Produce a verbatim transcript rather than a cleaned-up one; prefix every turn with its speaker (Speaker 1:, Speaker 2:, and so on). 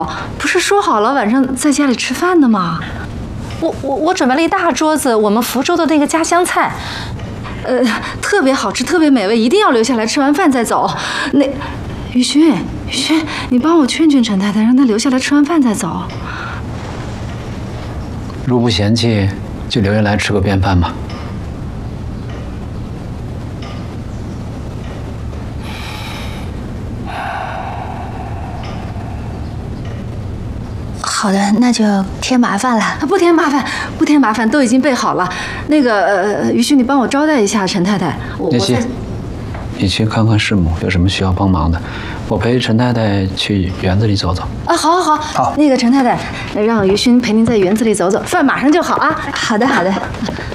Speaker 1: 不是说好了晚上在家里吃饭的吗？我我我准备了一大桌子我们福州的那个家乡菜，呃，特别好吃，特别美味，一定要留下来吃完饭再走。那，雨勋，雨勋，你帮我劝劝陈太太，让她留下来吃完饭再走。
Speaker 2: 如不嫌弃，就留下来吃个便饭吧。
Speaker 3: 好的，那就添麻烦了。
Speaker 1: 不添麻烦，不添麻烦，都已经备好了。那个，呃，于旭，你帮我招待一下陈太太。
Speaker 2: 叶希，你去看看师母有什么需要帮忙的，我陪陈太太去园子里走走。
Speaker 1: 啊，好，好，好。
Speaker 2: 好，
Speaker 1: 那个陈太太，让于勋陪您在园子里走走，饭马上就好啊。
Speaker 3: 好的，好的。